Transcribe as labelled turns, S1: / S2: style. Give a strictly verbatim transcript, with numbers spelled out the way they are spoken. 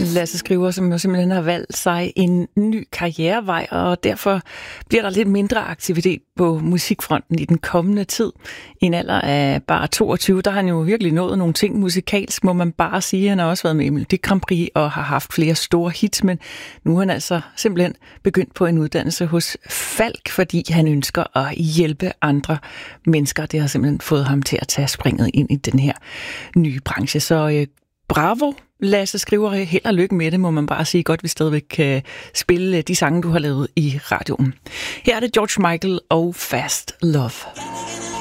S1: Lasse Skriver, som jo simpelthen har valgt sig en ny karrierevej, og derfor bliver der lidt mindre aktivitet på musikfronten i den kommende tid. I en alder af bare toogtyve, der har han jo virkelig nået nogle ting musikalsk, må man bare sige. Han har også været med i Melodi Grand Prix og har haft flere store hits, men nu er han altså simpelthen begyndt på en uddannelse hos Falk, fordi han ønsker at hjælpe andre mennesker. Det har simpelthen fået ham til at tage springet ind i den her nye branche. Så øh, bravo, Lasse Skriver. Held og lykke med det, må man bare sige. Godt, vi stadigvæk kan spille de sange, du har lavet i radioen. Her er det George Michael og Fast Love.